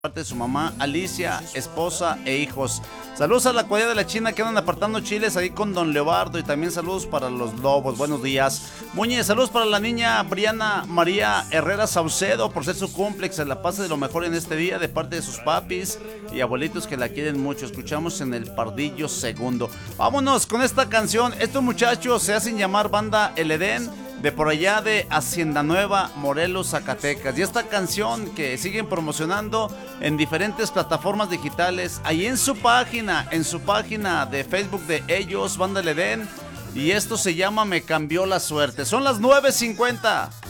parte de su mamá Alicia, esposa e hijos. Saludos a la cuadrilla de la China que andan apartando chiles ahí con don Leobardo, y también saludos para los lobos. Buenos días, Muñe. Saludos para la niña Briana María Herrera Saucedo por ser su cumple, que se la pase de lo mejor en este día de parte de sus papis y abuelitos que la quieren mucho. Escuchamos en el Pardillo Segundo. Vámonos con esta canción. Estos muchachos se hacen llamar Banda El Edén, de por allá de Hacienda Nueva, Morelos, Zacatecas. Y esta canción que siguen promocionando en diferentes plataformas digitales, ahí en su página de Facebook de ellos, Banda El Edén. Y esto se llama Me Cambió la Suerte. Son las 9:50.